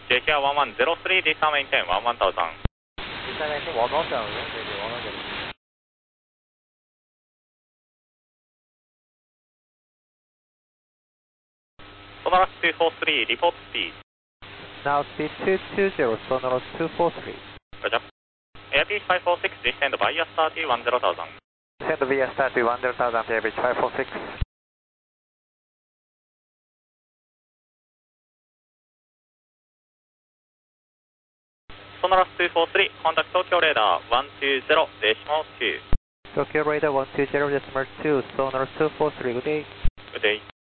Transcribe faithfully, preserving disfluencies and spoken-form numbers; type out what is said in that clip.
J here one one zero three, this time maintain one one thousand. This time maintain one one thousand, J J one one zero three. Sonorous two four three, report speed. Now speed two two zero, Sonorous two four three. Roger. Airbridge five four six, descend via thirty one zero thousand. Descend via thirty one zero thousand, Airbridge five four six. Sonorous two four three, contact Tokyo radar one two zero, decimal two. Tokyo radar one two zero, decimal two, Sonorous two four three, good day. Good day.